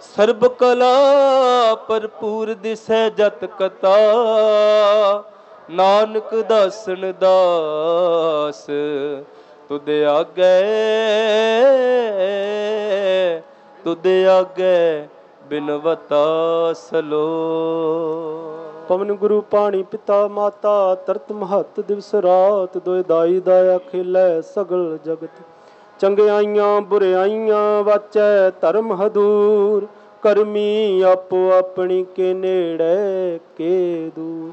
ਸਰਬ ਕਲਾ ਭਰਪੂਰ ਦਿਸੈ ਜਤ ਕਤਾ, ਨਾਨਕ ਦਾਸਨ ਦਾਸ ਤੁਧ ਆਗੈ, ਤੁਧ ਆਗੈ ਬਿਨਵਤਾ ਸਲੋ। ਪਵਨ ਗੁਰੂ ਪਾਣੀ ਪਿਤਾ ਮਾਤਾ, ਤਰਤ ਮਹਤ ਦਿਵਸ ਰਾਤ, ਦੋਇ ਦਾਈ ਦਾਇਆ ਖੇਲੈ ਸਗਲ ਜਗਤ। ਚੰਗਿਆਈਆਂ ਬੁਰਿਆਈਆਂ ਵਾਚੈ ਧਰਮ ਹਦੂਰ, ਕਰਮੀ ਆਪੋ ਆਪਣੀ ਕੇ ਨੇੜੇ ਕੇ ਦੂਰ।